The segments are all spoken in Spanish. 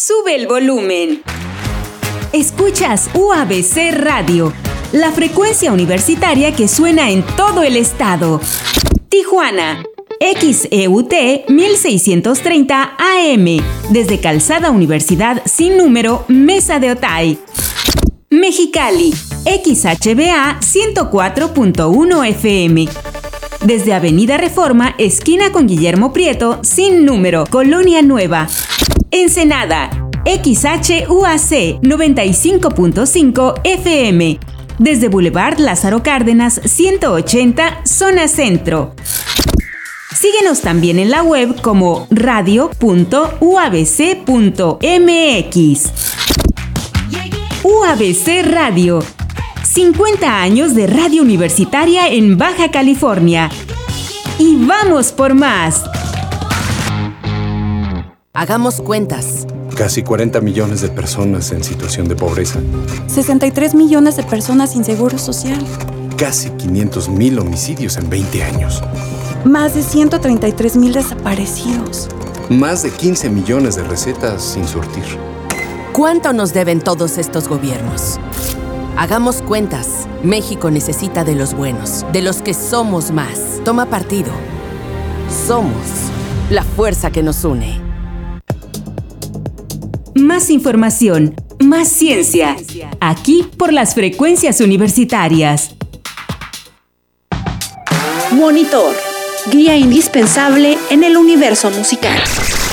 Sube el volumen. Escuchas UABC Radio, la frecuencia universitaria que suena en todo el estado. Tijuana, XEUT 1630 AM, desde Calzada Universidad sin número, Mesa de Otay. Mexicali, XHBA 104.1 FM, desde Avenida Reforma, esquina con Guillermo Prieto, sin número, Colonia Nueva. Ensenada, XHUAC 95.5 FM, desde Boulevard Lázaro Cárdenas 180, zona centro. Síguenos también en la web como radio.uabc.mx. UABC Radio, 50 años de radio universitaria en Baja California. Y vamos por más. Hagamos cuentas. Casi 40 millones de personas en situación de pobreza. 63 millones de personas sin seguro social. Casi 500,000 homicidios en 20 años. Más de 133,000 desaparecidos. Más de 15 millones de recetas sin surtir. ¿Cuánto nos deben todos estos gobiernos? Hagamos cuentas. México necesita de los buenos, de los que somos más. Toma partido. Somos la fuerza que nos une. Más información, más ciencia. Aquí por las frecuencias universitarias. Monitor, guía indispensable en el universo musical.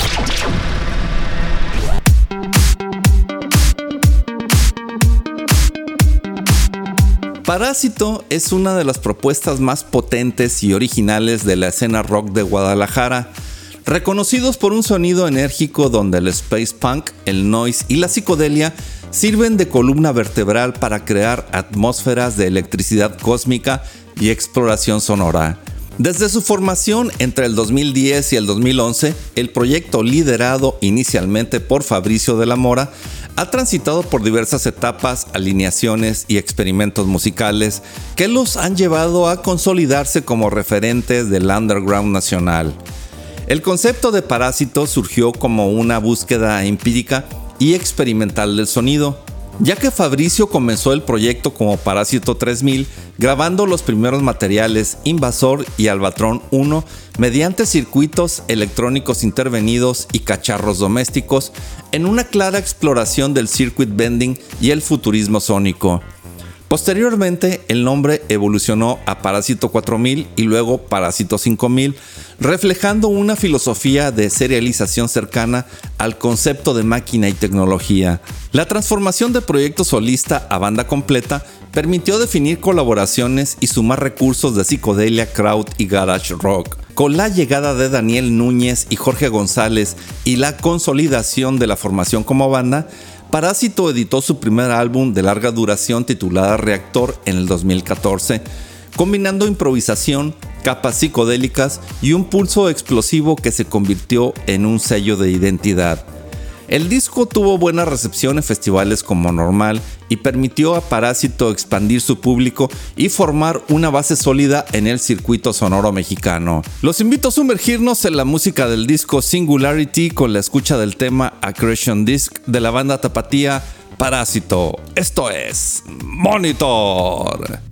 Parásito es una de las propuestas más potentes y originales de la escena rock de Guadalajara, reconocidos por un sonido enérgico donde el space punk, el noise y la psicodelia sirven de columna vertebral para crear atmósferas de electricidad cósmica y exploración sonora. Desde su formación entre el 2010 y el 2011, el proyecto, liderado inicialmente por Fabricio de la Mora, ha transitado por diversas etapas, alineaciones y experimentos musicales que los han llevado a consolidarse como referentes del underground nacional. El concepto de Parásito surgió como una búsqueda empírica y experimental del sonido, ya que Fabricio comenzó el proyecto como Parásito 3000, grabando los primeros materiales Invasor y Albatron 1 mediante circuitos electrónicos intervenidos y cacharros domésticos, en una clara exploración del circuit bending y el futurismo sónico. Posteriormente, el nombre evolucionó a Parásito 4000 y luego Parásito 5000, reflejando una filosofía de serialización cercana al concepto de máquina y tecnología. La transformación de proyecto solista a banda completa permitió definir colaboraciones y sumar recursos de psicodelia, crowd y garage rock. Con la llegada de Daniel Núñez y Jorge González y la consolidación de la formación como banda, Parásito editó su primer álbum de larga duración titulada Reactor en el 2014, combinando improvisación, capas psicodélicas y un pulso explosivo que se convirtió en un sello de identidad. El disco tuvo buena recepción en festivales como Normal y permitió a Parásito expandir su público y formar una base sólida en el circuito sonoro mexicano. Los invito a sumergirnos en la música del disco Singularity con la escucha del tema Accretion Disc de la banda tapatía Parásito. Esto es Monitor.